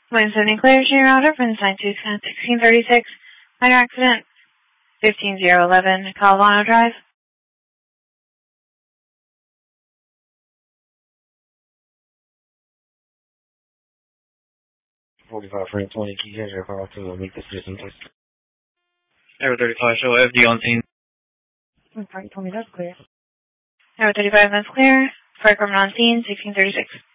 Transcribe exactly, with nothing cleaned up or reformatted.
one seventy clear, share router, friends nine two sixteen thirty-six, minor accident, fifteen zero eleven, Colvano Drive. forty-five, frame twenty, key catcher, call to meet the citizen, please. Air thirty-five, show F D on scene. Frame twenty, that's clear. Air thirty-five, that's clear. Fire department on scene, sixteen thirty-six.